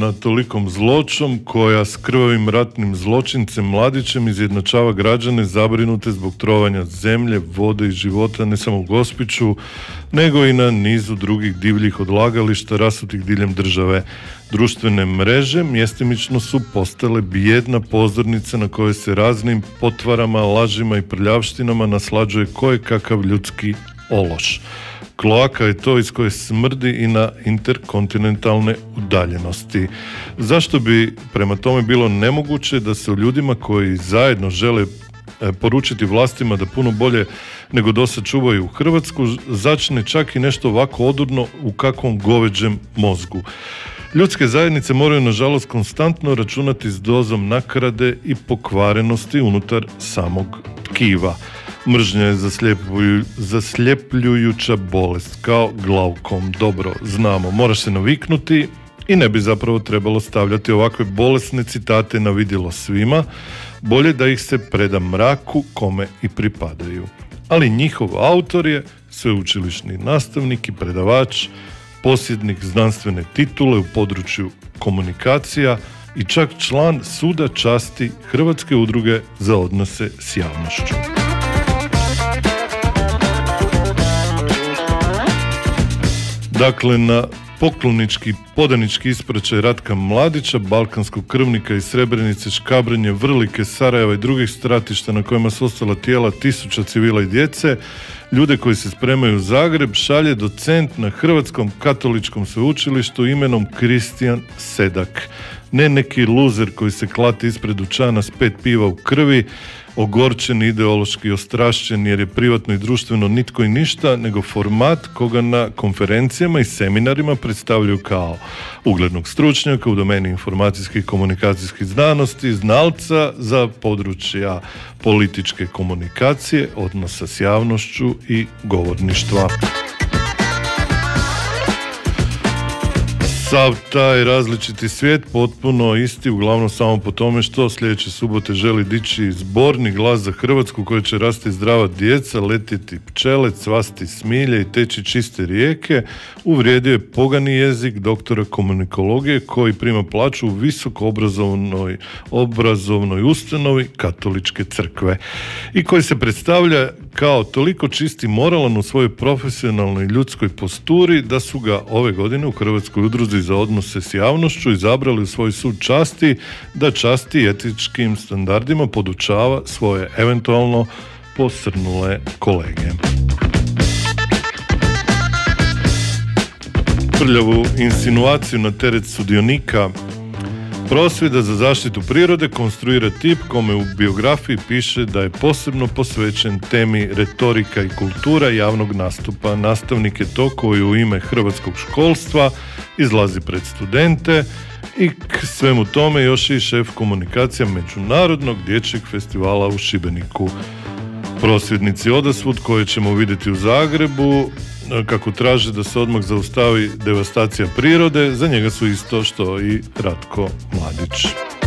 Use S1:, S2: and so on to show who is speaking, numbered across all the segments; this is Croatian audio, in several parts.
S1: nad tolikom zločom koja s krvavim ratnim zločincem Mladićem izjednačava građane zabrinute zbog trovanja zemlje, vode i života ne samo u Gospiću, nego i na nizu drugih divljih odlagališta rasutih diljem države. Društvene mreže mjestimično su postale bijedna pozornica na kojoj se raznim potvarama, lažima i prljavštinama naslađuje kojekakav ljudski ološ. Kloaka je to iz koje smrdi i na interkontinentalne udaljenosti. Zašto bi prema tome bilo nemoguće da se o ljudima koji zajedno žele poručiti vlastima da puno bolje nego dosad čuvaju Hrvatsku začne čak i nešto ovako odurno u kakvom goveđem mozgu? Ljudske zajednice moraju nažalost konstantno računati s dozom nakrade i pokvarenosti unutar samog tkiva. Mržnja je zasljepljujuća bolest, kao glaukom. Dobro, znamo, moraš se naviknuti i ne bi zapravo trebalo stavljati ovakve bolesne citate na vidjelo svima, bolje da ih se preda mraku kome i pripadaju. Ali njihov autor je sveučilišni nastavnik i predavač, posjednik znanstvene titule u području komunikacija i čak član Suda časti Hrvatske udruge za odnose s javnošću. Dakle, na poklonički, podanički ispraćaj Ratka Mladića, balkanskog krvnika iz Srebrenice, Škabrnje, Vrlike, Sarajeva i drugih stratišta na kojima su ostala tijela tisuća civila i djece, ljude koji se spremaju u Zagreb šalje docent na Hrvatskom katoličkom sveučilištu imenom Kristijan Sedak. Ne neki luzer koji se klati ispred dućana s 5 piva u krvi, ogorčen, ideološki ostrašćen jer je privatno i društveno nitko i ništa, nego format koga na konferencijama i seminarima predstavljaju kao uglednog stručnjaka u domeni informacijskih i komunikacijskih znanosti, znalca za područja političke komunikacije, odnosa s javnošću i govorništva. Sav taj različiti svijet potpuno isti, uglavnom samo po tome što sljedeće subote želi dići zborni glas za Hrvatsku koja će rasti zdrava djeca, letjeti pčele, cvasti smilje i teći čiste rijeke, uvrijedio je pogani jezik doktora komunikologije koji prima plaću u visoko obrazovnoj ustanovi Katoličke crkve i koji se predstavlja kao toliko čisti moralan u svojoj profesionalnoj ljudskoj posturi da su ga ove godine u Hrvatskoj udruzi za odnose s javnošću izabrali u svoj sud časti da časti etičkim standardima podučava svoje eventualno posrnule kolege. Prljavu insinuaciju na teret sudionika prosvjeda za zaštitu prirode konstruira tip kome u biografiji piše da je posebno posvećen temi retorika i kultura javnog nastupa. Nastavnik je to koji u ime hrvatskog školstva izlazi pred studente i k svemu tome još i šef komunikacija Međunarodnog dječjeg festivala u Šibeniku. Prosvjednici odasvud koje ćemo vidjeti u Zagrebu kako traže da se odmah zaustavi devastacija prirode, za njega su isto što i Ratko Mladić.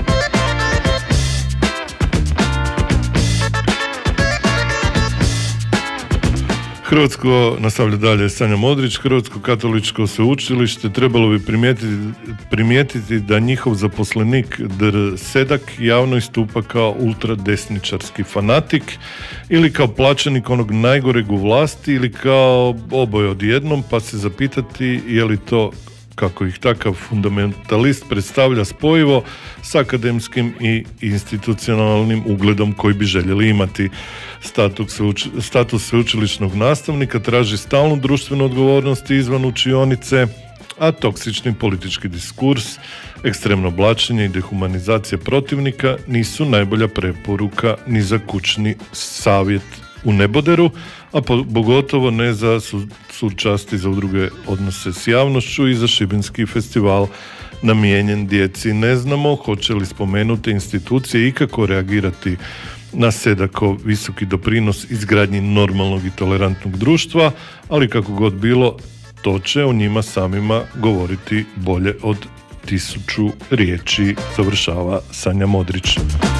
S1: Hrvatsko, nastavlja dalje Sanja Modrić, Hrvatsko katoličko sveučilište trebalo bi primijetiti da njihov zaposlenik Dr. Sedak javno istupa kao ultradesničarski fanatik ili kao plaćenik onog najgoreg u vlasti ili kao oboje odjednom, pa se zapitati je li to, kako ih takav fundamentalist predstavlja, spojivo s akademskim i institucionalnim ugledom koji bi željeli imati. Status sveučilišnog nastavnika traži stalnu društvenu odgovornost izvan učionice, a toksični politički diskurs, ekstremno blaćenje i dehumanizacija protivnika nisu najbolja preporuka ni za kućni savjet u neboderu, a pogotovo ne za sud časti za udruge odnose s javnošću i za Šibenski festival namijenjen djeci. Ne znamo hoće li spomenute institucije ikako reagirati na Sedakov visoki doprinos izgradnji normalnog i tolerantnog društva, ali kako god bilo, to će o njima samima govoriti bolje od 1000 riječi, završava Sanja Modrić.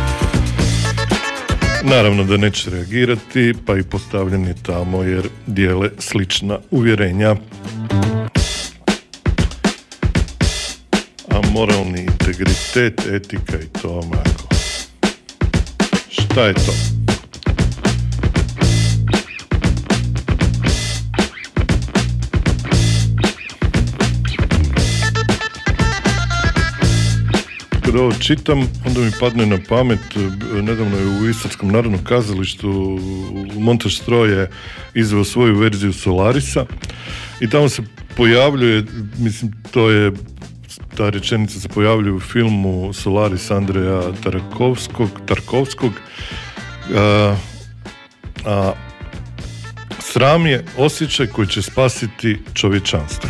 S1: Naravno da neće reagirati, pa i postavljen je tamo jer dijele slična uvjerenja. A moralni integritet, etika i to, Marko. Šta je to? Kada ovo čitam, onda mi padne na pamet, nedavno je u Istarskom narodnom kazalištu montaž stroje izveo svoju verziju Solarisa i tamo se pojavljuje, mislim, ta rečenica se pojavljuje u filmu Solaris Andreja Tarkovskog. Sram je osjećaj koji će spasiti čovječanstvo.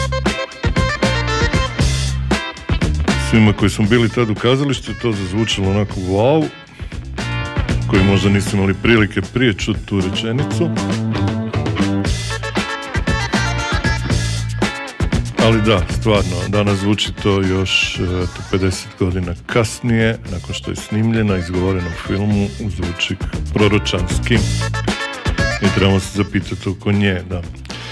S1: Svima koji smo bili tad u kazalištu to zazvučalo onako wow, koji možda nisu imali prilike prije čuti tu rečenicu. Ali da, stvarno, danas zvuči to još 50 godina kasnije, nakon što je snimljena, izgovorena u filmu, zvuči proročanski. I trebamo se zapitati oko nje, da.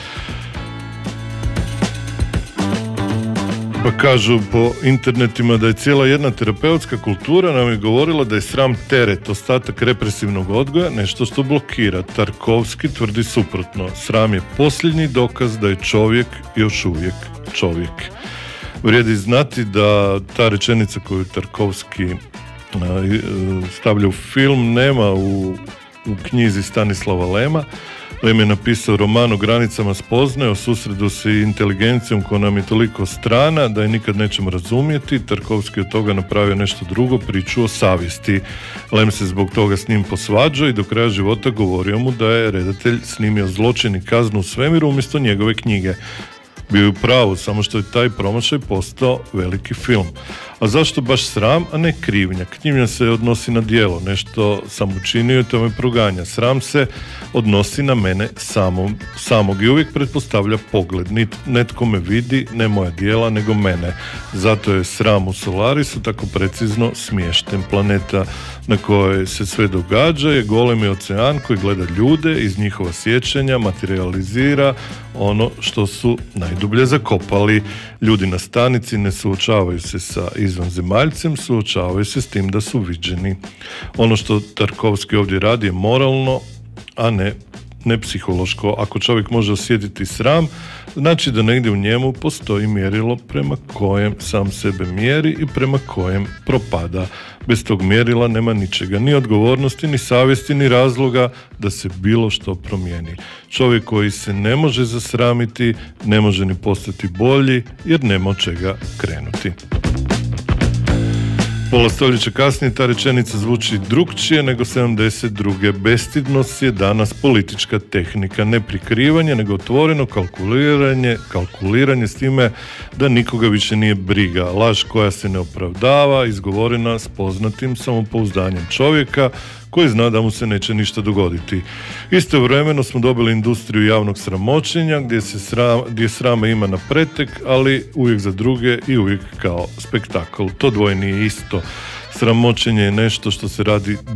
S1: Pa kažu po internetima da je cijela jedna terapeutska kultura nam je govorila da je sram teret, ostatak represivnog odgoja, nešto što blokira. Tarkovski tvrdi suprotno. Sram je posljednji dokaz da je čovjek još uvijek čovjek. Vrijedi znati da ta rečenica koju Tarkovski stavlja u film nema u knjizi Stanislava Lema. Lem je napisao roman o granicama spoznaje, o susredu s inteligencijom koja nam je toliko strana da je nikad nećemo razumjeti. Tarkovski od toga napravio nešto drugo, priču o savjesti. Lem se zbog toga s njim posvađao i do kraja života govorio mu da je redatelj snimio Zločin i kaznu u svemiru umjesto njegove knjige. Bio je u pravu, samo što je taj promašaj postao veliki film. A zašto baš sram, a ne krivnja? Krivnja se odnosi na djelo, nešto sam učinio i to me proganja. Sram se odnosi na mene samog i uvijek pretpostavlja pogled. Netko me vidi, ne moja djela, nego mene. Zato je sram u Solarisu tako precizno smješten. Planeta na kojoj se sve događa je golemi ocean koji gleda ljude, iz njihova sjećanja materializira ono što su najdublje zakopali. Ljudi na stanici ne suočavaju se sa izvanzemaljcem, suočavaju se s tim da su viđeni. Ono što Tarkovski ovdje radi je moralno, a ne psihološko. Ako čovjek može osjetiti sram, znači da negdje u njemu postoji mjerilo prema kojem sam sebe mjeri i prema kojem propada. Bez tog mjerila nema ničega, ni odgovornosti, ni savjesti, ni razloga da se bilo što promijeni. Čovjek koji se ne može zasramiti, ne može ni postati bolji, jer nema od čega krenuti. Pola stoljeća kasnije ta rečenica zvuči drukčije nego 72. Bestidnost je danas politička tehnika, ne prikrivanje nego otvoreno kalkuliranje s time da nikoga više nije briga. Laž koja se ne opravdava, izgovorena s poznatim samopouzdanjem čovjeka koji zna da mu se neće ništa dogoditi. Istovremeno smo dobili industriju javnog sramoćenja gdje srama ima na pretek, ali uvijek za druge i uvijek kao spektakl. To dvoje nije isto. Sramoćenje je nešto što se radi